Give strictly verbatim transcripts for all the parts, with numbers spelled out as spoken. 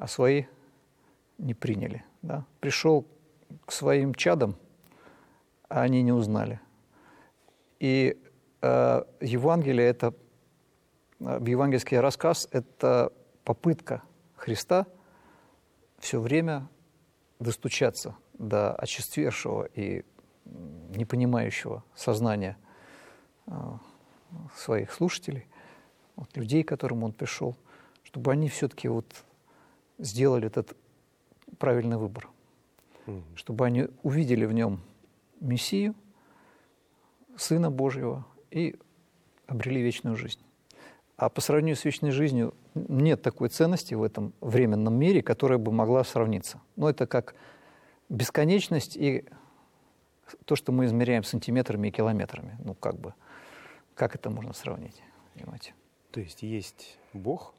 а свои не приняли. Да? Пришел к своим чадам, а они не узнали. И э, Евангелие, это, евангельский рассказ – это попытка Христа все время достучаться до очерствевшего и непонимающего сознания э, своих слушателей, вот, людей, к которым он пришел, чтобы они все-таки вот сделали этот правильный выбор, mm-hmm. чтобы они увидели в нем Мессию, Сына Божьего, и обрели вечную жизнь. А по сравнению с вечной жизнью нет такой ценности в этом временном мире, которая бы могла сравниться. Но это как бесконечность и то, что мы измеряем сантиметрами и километрами. Ну, как бы, как это можно сравнить? Понимаете? То есть есть Бог,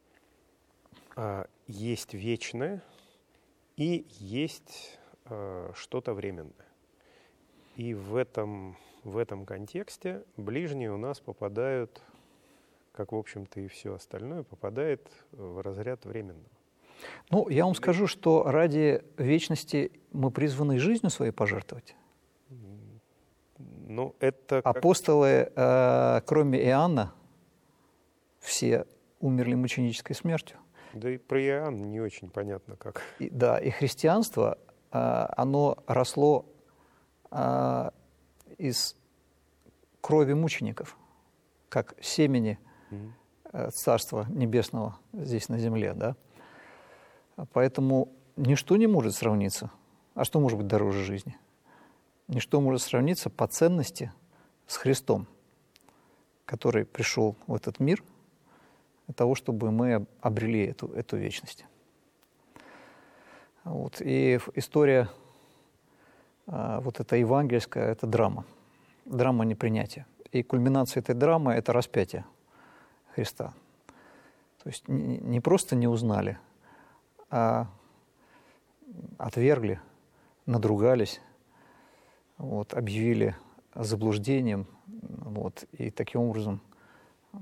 а есть вечное и есть а, что-то временное. И в этом, в этом контексте ближние у нас попадают, как, в общем-то, и все остальное, попадает в разряд временного. Ну, я вам скажу, что ради вечности мы призваны жизнью своей пожертвовать. Ну, это как... Апостолы, э, кроме Иоанна, все умерли мученической смертью. Да и про Иоанна не очень понятно как. И, да, и христианство, э, оно росло э, из крови мучеников, как семени э, Царства Небесного здесь на земле, да. Поэтому ничто не может сравниться. А что может быть дороже жизни? Ничто может сравниться по ценности с Христом, который пришел в этот мир для того, чтобы мы обрели эту, эту вечность. Вот. И история а, вот эта евангельская, это драма. Драма непринятия. И кульминация этой драмы – это распятие Христа. То есть не, не просто не узнали, а отвергли, надругались, вот, объявили заблуждением, вот, и таким образом э,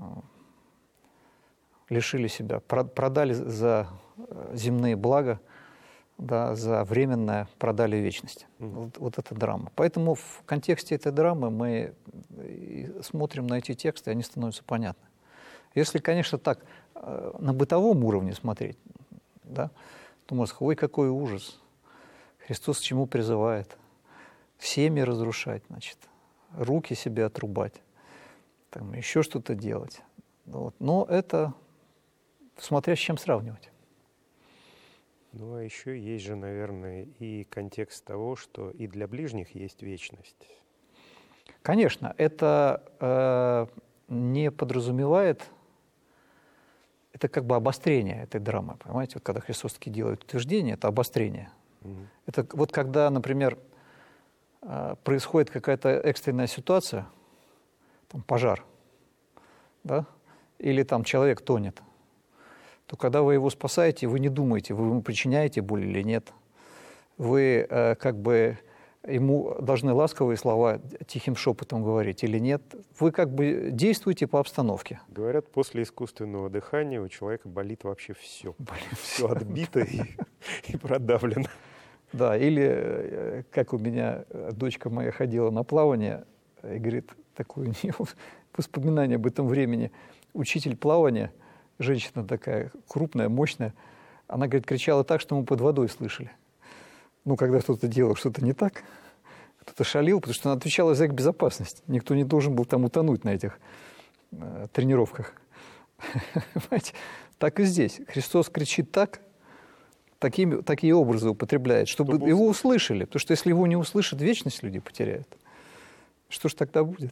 лишили себя, продали за земные блага, да, за временное продали вечность. Mm-hmm. Вот, вот это драма. Поэтому в контексте этой драмы мы смотрим на эти тексты, и они становятся понятны. Если, конечно, так э, на бытовом уровне смотреть, да, то можно сказать, ой, какой ужас. Христос к чему призывает? Семьи разрушать, значит, руки себе отрубать, там, еще что-то делать. Вот. Но это смотря с чем сравнивать. Ну, а еще есть же, наверное, и контекст того, что и для ближних есть вечность. Конечно, это э, не подразумевает, это как бы обострение этой драмы, понимаете? Вот когда Христос таки делает утверждение, это обострение. Угу. Это вот когда, например, происходит какая-то экстренная ситуация, там, пожар, да, или там человек тонет, то когда вы его спасаете, вы не думаете, вы ему причиняете боль или нет. Вы э, как бы ему должны ласковые слова тихим шепотом говорить или нет. Вы как бы действуете по обстановке. Говорят, после искусственного дыхания у человека болит вообще все. Болит все отбито и продавлено. Да, или как у меня дочка моя ходила на плавание, и говорит, такое у нее воспоминание об этом времени. Учитель плавания, женщина такая крупная, мощная, она, говорит, кричала так, что мы под водой слышали. Ну, когда кто-то делал что-то не так, кто-то шалил, потому что она отвечала за их безопасность. Никто не должен был там утонуть на этих э, тренировках. Понимаете? Так и здесь. Христос кричит так, Такими, такие образы употребляет, чтобы, чтобы его услышали. Потому что если его не услышат, вечность люди потеряют. Что ж тогда будет?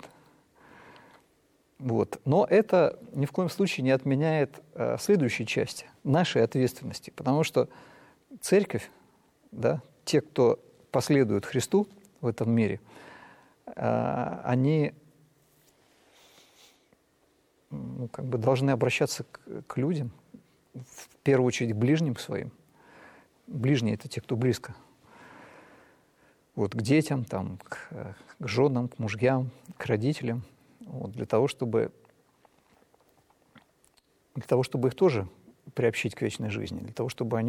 Вот. Но это ни в коем случае не отменяет а, следующей части, нашей ответственности. Потому что церковь, да, те, кто последует Христу в этом мире, а, они ну, как бы должны обращаться к, к людям, в первую очередь к ближним своим. Ближние – это те, кто близко. Вот, к детям, там, к, к женам, к мужьям, к родителям. Вот, для того, чтобы, для того, чтобы их тоже приобщить к вечной жизни. Для того, чтобы они